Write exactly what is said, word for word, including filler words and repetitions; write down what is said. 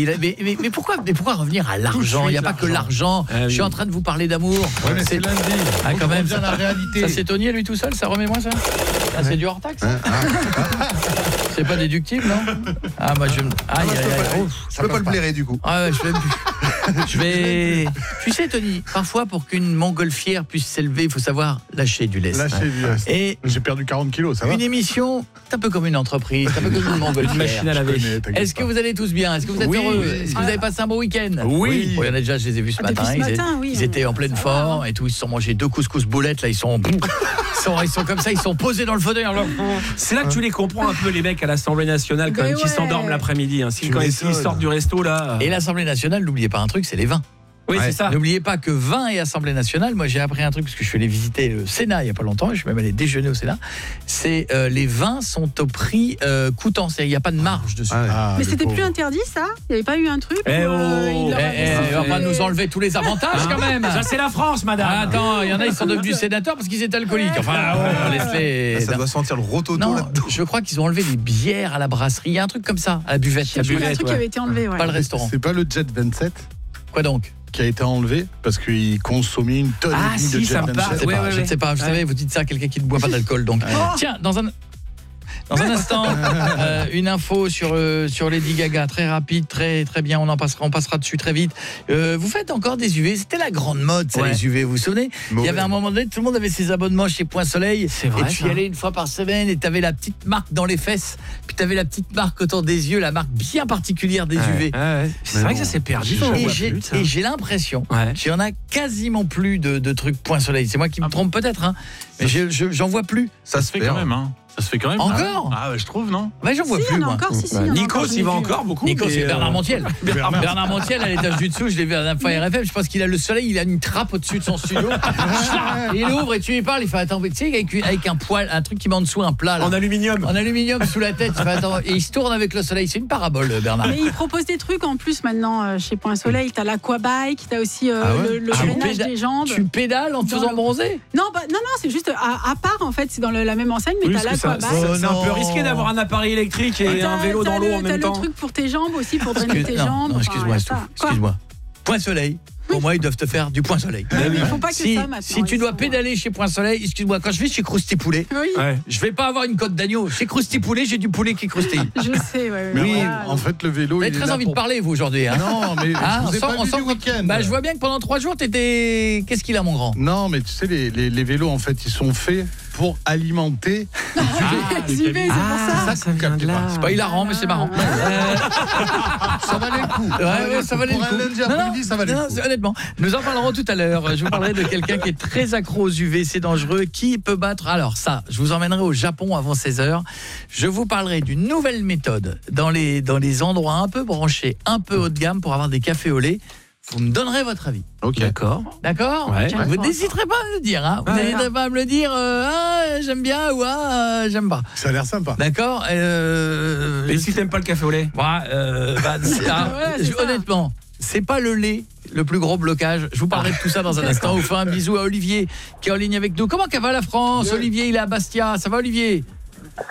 Mais, il a, mais, mais, mais, pourquoi, mais pourquoi revenir à l'argent? Il n'y a pas que l'argent. Ah, oui. Je suis en train de vous parler d'amour. Ouais, mais c'est lundi. Ah, quand même. Ça, la réalité. Ça c'est Tony, lui tout seul, ça remet moi ça ah, c'est du hors-taxe. Ah, ah. C'est pas déductible, non? Ah, moi je. Aïe, aïe, aïe. Je peux pas le blairer du coup. Ah, ouais, je vais plus. Je vais. Tu sais, Tony, parfois pour qu'une montgolfière puisse s'élever, il faut savoir lâcher du lest. Lâcher du lest. Et j'ai perdu quarante kilos, ça va. Une émission, c'est un peu comme une entreprise, c'est un peu comme une montgolfière. Une machine à laver. Est-ce que vous allez tous bien? Est-ce que vous êtes oui. heureux? Est-ce que vous avez passé un bon week-end? Oui. Bon, il y en a déjà, je les ai vus ce ah, matin. Ce ils, matin étaient, oui, ils étaient en pleine forme et tout. Ils se sont mangés deux couscous boulettes. Là, ils sont, ils sont, ils sont comme ça. Ils sont posés dans le fauteuil. C'est là que tu les comprends un peu les mecs à l'Assemblée nationale quand même, ouais. qui s'endorment l'après-midi. Hein. Si, quand ils, ils sortent du resto là. Et l'Assemblée nationale, n'oubliez pas un truc, c'est les vins. Oui, ouais. c'est ça. N'oubliez pas que vin et Assemblée nationale, moi j'ai appris un truc parce que je suis allé visiter le Sénat il y a pas longtemps, je suis même allé déjeuner au Sénat. C'est euh, les vins sont au prix euh, coûtant, c'est il y a pas de marge dessus. Ah, ah, mais c'était pauvres. Plus interdit ça? Il n'y avait pas eu un truc eh où, oh, euh, il eh, eh, on va pas nous enlever tous les avantages quand même. Ça c'est la France, madame. Ah, attends, il y en a ils sont devenus sénateurs parce qu'ils étaient alcooliques. Enfin, ouais, laisse-les. Ça doit sentir le rototo là-dedans. Je crois qu'ils ont enlevé les bières à la brasserie, il y a un truc comme ça, à la buvette, il y a un truc qui avait été enlevé, ouais. Pas le restaurant. C'est pas le Jet vingt-sept? Quoi donc? Qui a été enlevé parce qu'il consommait une tonne ah, de si, Jet vingt-sept. Ouais, ouais, je ne sais pas, vous savez, vous dites ça à quelqu'un qui ne boit pas d'alcool. Donc, tiens, dans un dans un instant, euh, une info sur euh, sur Lady Gaga, très rapide, très très bien. On en passera, on passera dessus très vite. Euh, vous faites encore des U V? C'était la grande mode, ça, ouais. les U V. Vous vous souvenez? Mauvais. Il y avait un moment donné, tout le monde avait ses abonnements chez Point Soleil. C'est vrai. Et tu y allais une fois par semaine et tu avais la petite marque dans les fesses, puis tu avais la petite marque autour des yeux, la marque bien particulière des ouais. U V. Ouais, ouais. C'est vrai bon. que ça s'est perdu. Et j'ai, et j'ai l'impression ouais. qu'il y en a quasiment plus de, de trucs Point Soleil. C'est moi qui me trompe peut-être, hein, mais je, je, j'en vois plus. Ça, ça se fait quand même, hein. Ça se fait quand même. Encore? Ah ouais, je trouve, non? Ouais, j'en vois si, plus, moi. Encore, si, si, bah, Nikos, il va vu. encore beaucoup. Nikos, c'est Bernard euh... Montiel. Bernard, Bernard Montiel, à l'étage du dessous, je l'ai vu à la fois R F M, je pense qu'il a le soleil, il a une trappe au-dessus de son studio. Il ouvre et tu lui parles, il fait attends, tu sais, avec, avec un poil, un truc qui met en dessous, un plat. Là, en aluminium. En aluminium sous la tête, il fait, attends, et il se tourne avec le soleil. C'est une parabole, Bernard. Mais il propose des trucs en plus maintenant euh, chez Point Soleil. T'as l'aquabike, t'as aussi euh, ah ouais le, le ah drainage des jambes. Tu pédales en te faisant bronzer? Non, bah, non, non, c'est juste à, à part en fait, c'est dans le, la même enseigne, mais oui, t'as l'aquabike. Oh, c'est un peu risqué d'avoir un appareil électrique et, et un vélo dans l'eau en même temps. T'as le truc pour tes jambes aussi, pour drainer tes non, jambes. Non, excuse-moi, enfin, excuse-moi. Point Soleil. Pour moi, ils doivent te faire du Point Soleil. Ah oui, ils font pas que si, ça maintenant. Si tu dois pédaler chez Point Soleil, excuse-moi, quand je vais chez Crousty Poulet, oui. ouais. je vais pas avoir une côte d'agneau. Chez Crousty Poulet, j'ai du poulet qui croustille. Je sais, ouais. Mais oui, voilà. En fait, le vélo. Vous avez très envie pour... de parler, vous, aujourd'hui. Hein. Non, mais ah, je vous ai on pas sent, vu on du week-end. Bah, je vois bien que pendant trois jours, t'étais. Qu'est-ce qu'il a, mon grand? Non, mais tu sais, les, les, les vélos, en fait, ils sont faits pour alimenter. Ah, du V, c'est pour ça. Ça, ça vient de là. C'est pas hilarant, mais c'est marrant. Ça valait le coup. Ouais, ouais, ça valait le coup. Pour un lundi après-midi, ça valait le coup. Honnêtement, nous en parlerons tout à l'heure. Je vous parlerai de quelqu'un qui est très accro aux U V, c'est dangereux. Qui peut battre? Alors ça, je vous emmènerai au Japon avant seize heures. Je vous parlerai d'une nouvelle méthode dans les, dans les endroits un peu branchés, un peu haut de gamme pour avoir des cafés au lait. Vous me donnerez votre avis. Ok. D'accord. D'accord ouais. Vous n'hésiterez pas à me le dire. Hein. Vous n'hésiterez pas à me le dire. Euh, ah, j'aime bien ou ah, j'aime pas. Ça a l'air sympa. D'accord. Euh, Et si t'aimes pas le café au lait? bah, euh, bah, ah, ouais, je, honnêtement, c'est pas le lait le plus gros blocage. Je vous parlerai de tout ça dans un instant. On fait un bisou à Olivier qui est en ligne avec nous. Comment ça va la France? Olivier, il est à Bastia. Ça va, Olivier?